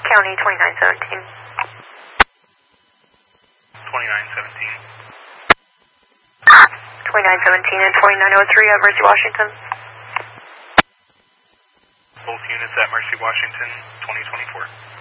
County 2917. 2917. 2917 and 2903 at Mercy, Washington. Both units at Mercy, Washington, 2024.